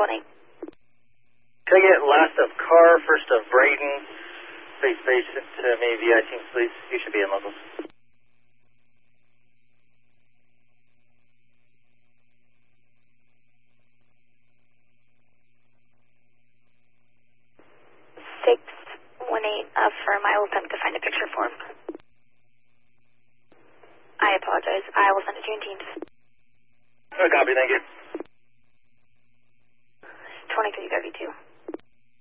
Can I get last of Carr, first of Brayden, space to me via Teams, please? You should be in locals. Affirm. I will attempt to find a picture for him. I apologize. I will send it to you in Teams. Copy, thank you. 2332.